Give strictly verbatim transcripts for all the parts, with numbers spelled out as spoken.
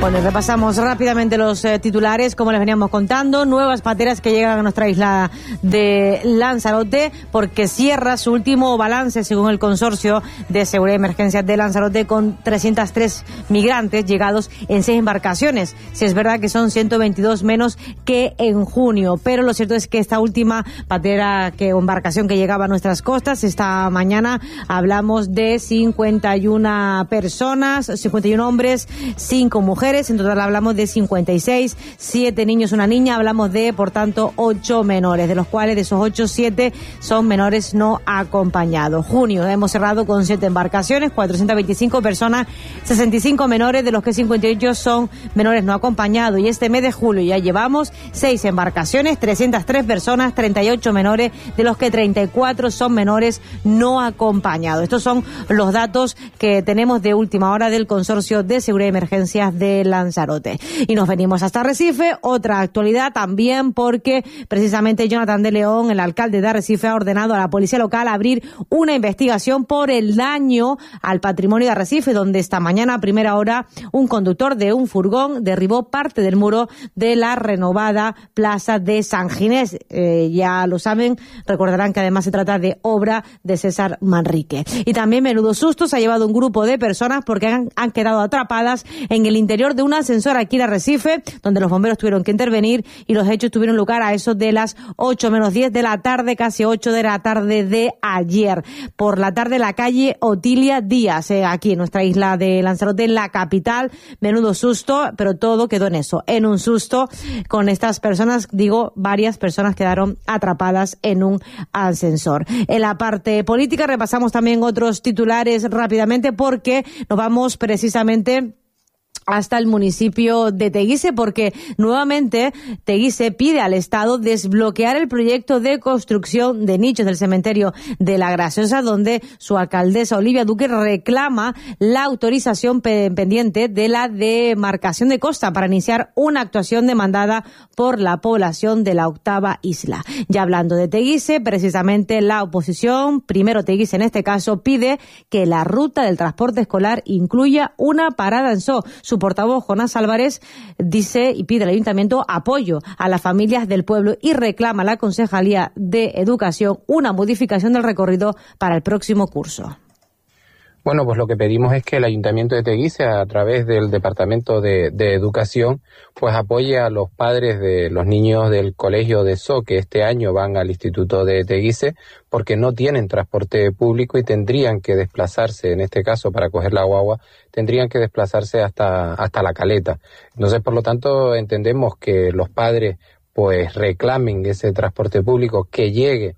Bueno, repasamos rápidamente los eh, titulares, como les veníamos contando. Nuevas pateras que llegan a nuestra isla de Lanzarote, porque cierra su último balance, según el Consorcio de Seguridad y Emergencias de Lanzarote, con trescientos tres migrantes llegados en seis embarcaciones. Si es verdad que son ciento veintidós menos que en junio, pero lo cierto es que esta última patera que, o embarcación que llegaba a nuestras costas, esta mañana hablamos de cincuenta y una personas, cincuenta y uno hombres, cinco mujeres. En total hablamos de cincuenta y seis, siete niños, una niña. Hablamos de, por tanto, ocho menores, de los cuales de esos ocho, siete son menores no acompañados. Junio hemos cerrado con siete embarcaciones, cuatrocientas veinticinco personas, sesenta y cinco menores, de los que cincuenta y ocho son menores no acompañados. Y este mes de julio ya llevamos seis embarcaciones, trescientas tres personas, treinta y ocho menores, de los que treinta y cuatro son menores no acompañados. Estos son los datos que tenemos de última hora del Consorcio de Seguridad y Emergencias de Lanzarote. Y nos venimos hasta Arrecife, otra actualidad también, porque precisamente Jonathan de León, el alcalde de Arrecife, ha ordenado a la policía local abrir una investigación por el daño al patrimonio de Arrecife, donde esta mañana a primera hora un conductor de un furgón derribó parte del muro de la renovada Plaza de San Ginés. Eh, ya lo saben, recordarán que además se trata de obra de César Manrique. Y también menudo susto se ha llevado un grupo de personas porque han, han quedado atrapadas en el interior de un ascensor aquí en Arrecife, donde los bomberos tuvieron que intervenir, y los hechos tuvieron lugar a eso de las ocho menos diez de la tarde, casi ocho de la tarde de ayer. Por la tarde, la calle Otilia Díaz, eh, aquí en nuestra isla de Lanzarote, en la capital. Menudo susto, pero todo quedó en eso, en un susto con estas personas. Digo, varias personas quedaron atrapadas en un ascensor. En la parte política repasamos también otros titulares rápidamente, porque nos vamos precisamente hasta el municipio de Teguise, porque nuevamente Teguise pide al Estado desbloquear el proyecto de construcción de nichos del cementerio de La Graciosa, donde su alcaldesa Olivia Duque reclama la autorización pendiente de la demarcación de costa para iniciar una actuación demandada por la población de la octava isla. Ya hablando de Teguise, precisamente la oposición, primero Teguise en este caso, pide que la ruta del transporte escolar incluya una parada en So. Su portavoz, Jonás Álvarez, dice y pide al ayuntamiento apoyo a las familias del pueblo y reclama a la Concejalía de Educación una modificación del recorrido para el próximo curso. Bueno, pues lo que pedimos es que el Ayuntamiento de Teguise, a través del Departamento de, de Educación, pues apoye a los padres de los niños del colegio de So, que este año van al Instituto de Teguise, porque no tienen transporte público y tendrían que desplazarse, en este caso para coger la guagua, tendrían que desplazarse hasta, hasta La Caleta. Entonces, por lo tanto, entendemos que los padres pues reclamen ese transporte público que llegue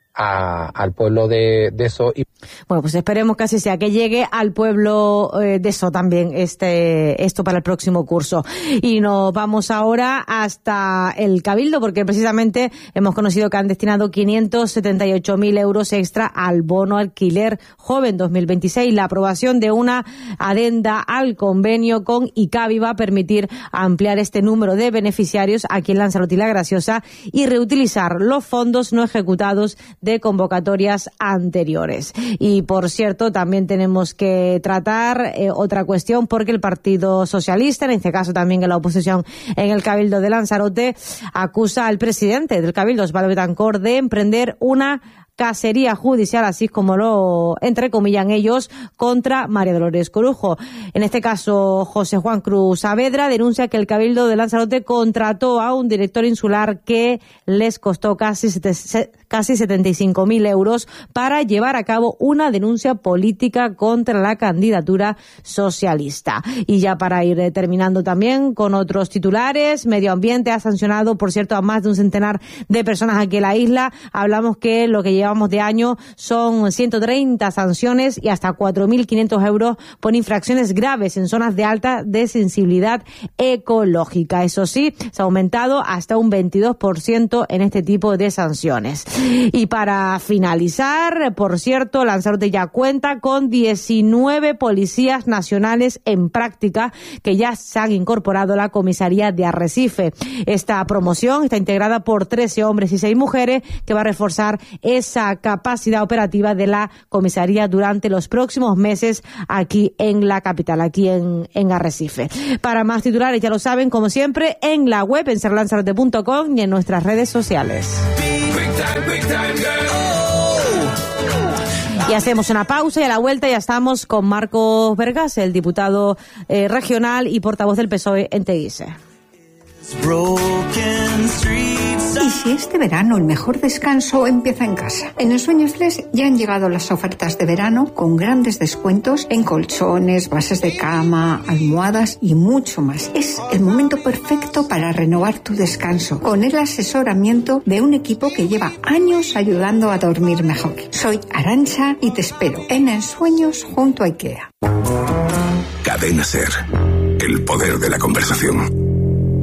A, al pueblo de, de So. Y... Bueno, pues esperemos que así sea, que llegue al pueblo eh, de So también este esto para el próximo curso. Y nos vamos ahora hasta el Cabildo, porque precisamente hemos conocido que han destinado quinientos setenta y ocho mil euros extra al bono alquiler joven dos mil veintiséis. La aprobación de una adenda al convenio con ICABI va a permitir ampliar este número de beneficiarios aquí en Lanzarote y La Graciosa y reutilizar los fondos no ejecutados de convocatorias anteriores. Y por cierto, también tenemos que tratar eh, otra cuestión, porque el Partido Socialista, en este caso también en la oposición en el Cabildo de Lanzarote, acusa al presidente del Cabildo, Osvaldo Betancor, de emprender una cacería judicial, así como lo entrecomillan ellos, contra María Dolores Corujo. En este caso, José Juan Cruz Saavedra denuncia que el Cabildo de Lanzarote contrató a un director insular que les costó casi, casi setenta y cinco mil euros para llevar a cabo una denuncia política contra la candidatura socialista. Y ya para ir terminando también con otros titulares, Medio Ambiente ha sancionado, por cierto, a más de un centenar de personas aquí en la isla. Hablamos que lo que lleva llevamos de año son ciento treinta sanciones y hasta cuatro mil quinientos euros por infracciones graves en zonas de alta de sensibilidad ecológica. Eso sí, se ha aumentado hasta un veintidós por ciento en este tipo de sanciones. Y para finalizar, por cierto, Lanzarote ya cuenta con diecinueve policías nacionales en práctica que ya se han incorporado a la comisaría de Arrecife. Esta promoción está integrada por trece hombres y seis mujeres que va a reforzar esa esa capacidad operativa de la comisaría durante los próximos meses aquí en la capital, aquí en, en Arrecife. Para más titulares, ya lo saben, como siempre, en la web, en ser lanzarote punto com y en nuestras redes sociales. Y hacemos una pausa y a la vuelta ya estamos con Marcos Vergas, el diputado eh, regional y portavoz del P S O E en Teguise. Y si este verano el mejor descanso empieza en casa. En el Sueño Flex ya han llegado las ofertas de verano con grandes descuentos en colchones, bases de cama, almohadas y mucho más. Es el momento perfecto para renovar tu descanso con el asesoramiento de un equipo que lleva años ayudando a dormir mejor. Soy Arantxa y te espero en Ensueños junto a IKEA. Cadena Ser, el poder de la conversación.